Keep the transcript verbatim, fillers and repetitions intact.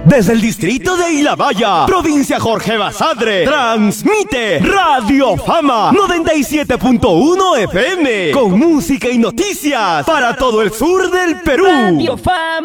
Desde el distrito de Ilabaya, provincia Jorge Basadre, transmite Radio Fama noventa y siete punto uno F M con música y noticias para todo el sur del Perú. Radio Fama.